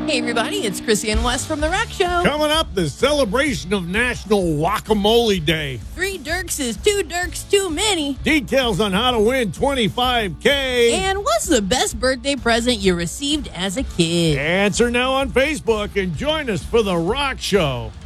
Hey everybody, it's Chrissy and Wes from The Rock Show. Coming up, the celebration of National Guacamole Day. 3 Dirks is 2 Dirks too many. Details on how to win $25K. And what's the best birthday present you received as a kid? Answer now on Facebook and join us for The Rock Show.